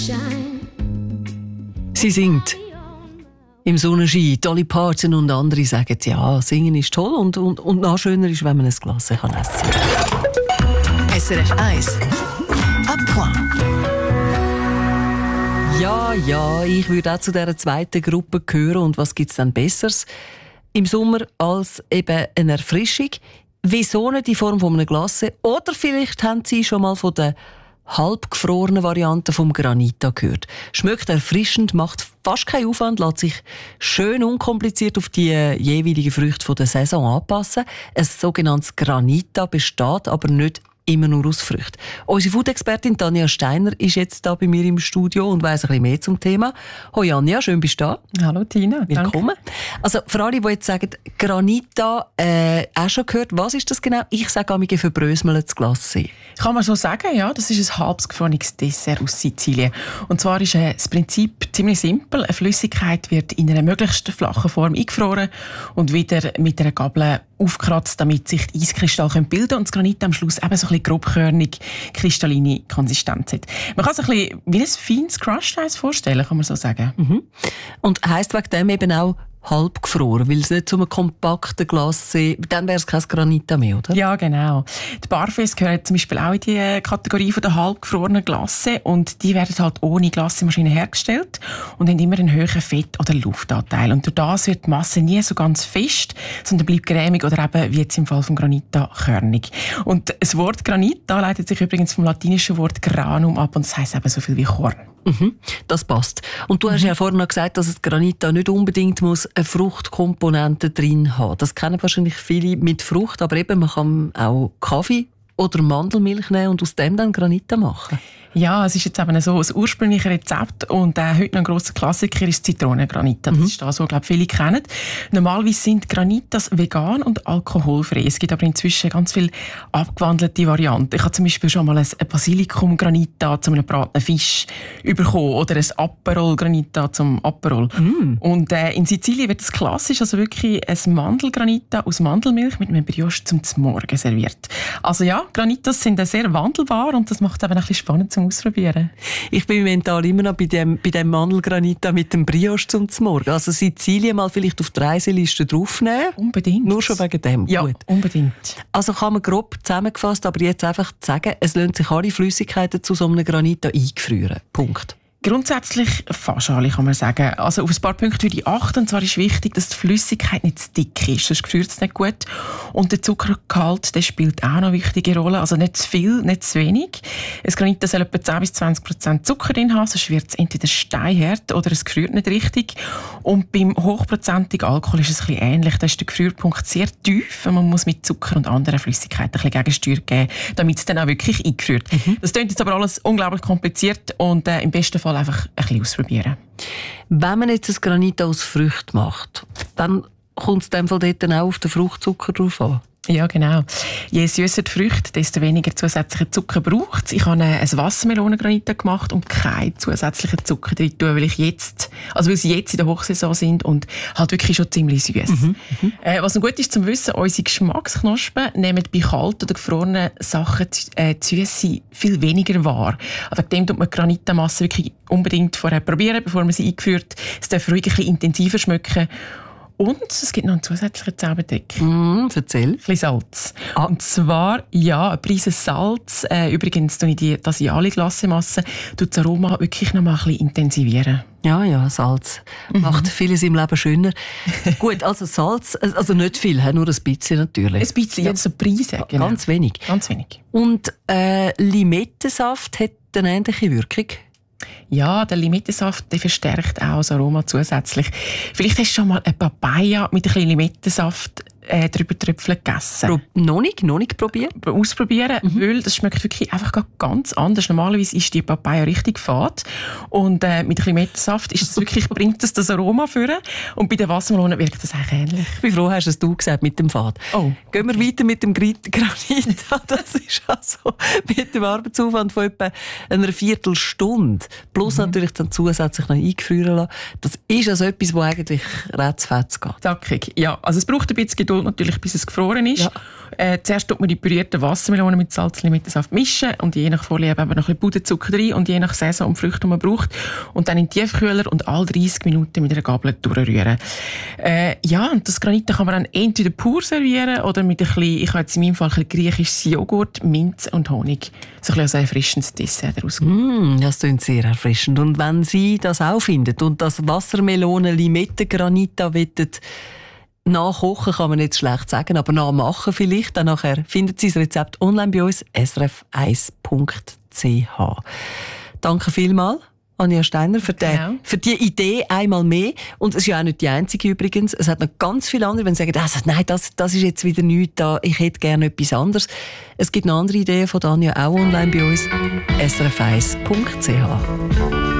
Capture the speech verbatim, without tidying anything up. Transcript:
Sie singt im Sonnenschein. Dolly Parton und andere sagen, ja, singen ist toll und, und, und noch schöner ist, wenn man ein Glas essen kann. S R F eins. À point. Ja, ja, ich würde auch zu dieser zweiten Gruppe gehören. Und was gibt es dann Besseres im Sommer als eben eine Erfrischung? Wieso nicht in Form von einem Glas? Oder vielleicht haben Sie schon mal von der halbgefrorenen Variante vom Granita gehört. Schmeckt erfrischend, macht fast keinen Aufwand, lässt sich schön unkompliziert auf die jeweiligen Früchte der Saison anpassen. Ein sogenanntes Granita besteht aber nicht immer nur aus Früchten. Unsere Food-Expertin Tanja Steiner ist jetzt da bei mir im Studio und weiss ein bisschen mehr zum Thema. Hoi Anja, schön bist du da. Hallo Tina, willkommen. Danke. Also für alle, die jetzt sagen, Granita, äh, auch schon gehört, was ist das genau? Ich sage einmal verbröseltes Glacé. Kann man so sagen, ja. Das ist ein halbes gefrorenes Dessert aus Sizilien. Und zwar ist äh, das Prinzip ziemlich simpel. Eine Flüssigkeit wird in einer möglichst flachen Form eingefroren und wieder mit einer Gabel aufkratzt, damit sich die Eiskristalle bilden können und das Granit am Schluss eben so ein bisschen grobkörnig, kristalline Konsistenz hat. Man kann sich ein bisschen wie ein feines Crushed Eis vorstellen, kann man so sagen. Mhm. Und heisst wegen dem eben auch halb gefroren, weil es nicht zu einem kompakten Glacé, dann wäre es kein Granita mehr, oder? Ja, genau. Die Parfaits gehören zum Beispiel auch in die Kategorie der halbgefrorenen Glacé und die werden halt ohne Glacémaschine hergestellt und haben immer einen hohen Fett- oder Luftanteil. Und durch das wird die Masse nie so ganz fest, sondern bleibt cremig oder eben, wie jetzt im Fall von Granita, körnig. Und das Wort Granita leitet sich übrigens vom latinischen Wort granum ab und das heisst eben so viel wie Korn. Mhm, das passt. Und du hast mhm. ja vorhin noch gesagt, dass das Granita nicht unbedingt muss eine Fruchtkomponente drin haben. Das kennen wahrscheinlich viele mit Frucht, aber eben man kann auch Kaffee oder Mandelmilch nehmen und aus dem dann Granita machen. Ja, es ist jetzt eben so ein ursprüngliches Rezept und äh, heute noch ein grosser Klassiker ist Zitronengranita. Das mhm. ist das, was glaube viele kennen. Normalerweise sind Granitas vegan und alkoholfrei. Es gibt aber inzwischen ganz viele abgewandelte Varianten. Ich habe zum Beispiel schon mal ein Basilikum-Granita zu einem gebratenen Fisch bekommen oder ein Aperol-Granita zum Aperol. Mhm. Und äh, in Sizilien wird es klassisch, also wirklich ein Mandelgranita aus Mandelmilch mit einem Brioche zum Morgen serviert. Also ja, Granitas sind sehr wandelbar und das macht es eben ein bisschen spannend zum Ausprobieren. Ich bin mental immer noch bei dem, bei dem Mandelgranita mit dem Brioche zum Morgen. Also Sizilien mal vielleicht auf die Reiseliste draufnehmen. Unbedingt. Nur schon wegen dem. Ja, gut. Unbedingt. Also kann man grob zusammengefasst, aber jetzt einfach sagen, es lohnt sich alle Flüssigkeiten zu so einem Granita eingefrieren. Punkt. Grundsätzlich fast alle, kann man sagen. Also auf ein paar Punkte würde ich achten. Und zwar ist wichtig, dass die Flüssigkeit nicht zu dick ist, sonst gefriert es nicht gut. Und der Zuckergehalt, der spielt auch noch eine wichtige Rolle. Also nicht zu viel, nicht zu wenig. Ein Granita soll etwa zehn bis zwanzig Prozent Zucker drin haben, sonst wird es entweder steinhart oder es gefriert nicht richtig. Und beim hochprozentigen Alkohol ist es ein bisschen ähnlich. Da ist der Gefrierpunkt sehr tief. Man muss mit Zucker und anderen Flüssigkeiten ein bisschen Gegensteuer geben, damit es dann auch wirklich eingefriert. Mhm. Das klingt jetzt aber alles unglaublich kompliziert und äh, im besten Fall einfach ein bisschen ausprobieren. Wenn man jetzt ein Granita aus Früchten macht, dann kommt es in dem Fall dort dann auch auf den Fruchtzucker drauf an. Ja, genau. Je süsser die Früchte, desto weniger zusätzlichen Zucker braucht es. Ich habe ein Wassermelonengranita gemacht und keinen zusätzlichen Zucker drin tun, weil ich jetzt, also weil sie jetzt in der Hochsaison sind und halt wirklich schon ziemlich süß. Mhm, äh, was noch gut ist zum Wissen, unsere Geschmacksknospen nehmen bei kalten oder gefrorenen Sachen äh, die Süße viel weniger wahr. Wegen dem tut man die Granitamasse wirklich unbedingt vorher probieren, bevor man sie eingeführt. Es darf ruhig ein bisschen intensiver schmecken. Und es gibt noch einen zusätzlichen Zaubertrick. Mm, erzähl. Ein bisschen Salz. Ah. Und zwar, ja, ein Prise Salz. Äh, übrigens tue ich die, dass ich alle Glacémasse das Aroma wirklich noch mal ein bisschen intensivieren. Ja, ja, Salz mhm. macht vieles im Leben schöner. Gut, also Salz, also nicht viel, nur ein bisschen natürlich. Ein bisschen, ja, so eine Prise. Genau. Ganz wenig. Ganz wenig. Und äh, Limettensaft hat eine ähnliche Wirkung? Ja, der Limettensaft der verstärkt auch das Aroma zusätzlich. Vielleicht hast du schon mal eine Papaya mit ein bisschen Limettensaft äh, drüber tröpfeln gegessen. Pro, noch nicht, noch nicht probiert? Ausprobieren, mhm. weil das schmeckt wirklich einfach ganz anders. Normalerweise ist die Papaya richtig fad und äh, mit ein bisschen Limettensaft ist das wirklich, bringt das, das Aroma führen und bei den Wassermelonen wirkt das eigentlich ähnlich. Ich bin froh, hast es du gesagt mit dem Fad. Oh. Gehen wir weiter mit dem Granita. Das ist also mit dem Arbeitsaufwand von etwa einer Viertelstunde plus mhm. natürlich dann zusätzlich noch eingefrieren lassen. Das ist also etwas, das eigentlich ratzfatz geht. Zackig, ja. Also es braucht ein bisschen Geduld Geduld natürlich, bis es gefroren ist. Ja. Äh, zuerst tut man die pürierten Wassermelonen mit Salz, Limettensaft mischen und je nach Vorliebe eben noch ein bisschen Puderzucker rein und je nach Saison und Früchte, die man braucht. Und dann in den Tiefkühler und alle dreissig Minuten mit einer Gabel durchrühren. Äh, ja, und das Granit kann man dann entweder pur servieren oder mit ein bisschen, ich habe jetzt in meinem Fall ein bisschen griechisches Joghurt, Minz und Honig. So ein bisschen als ein erfrischendes Dessert daraus. Mm, das klingt sehr erfrischend. Und wenn Sie das auch finden und das Wassermelonen-Limette-Granita wollen, nachkochen kann man nicht schlecht sagen, aber nachmachen vielleicht. Dann nachher finden Sie das Rezept online bei uns, s r f eins punkt c h. Danke vielmals, Anja Steiner, für die, Genau. für die Idee einmal mehr. Und es ist ja auch nicht die einzige übrigens. Es hat noch ganz viele andere, wenn sie sagen, also, nein, das, das ist jetzt wieder nichts da, ich hätte gerne etwas anderes. Es gibt noch andere Ideen von Anja auch online bei uns, s r f eins punkt c h.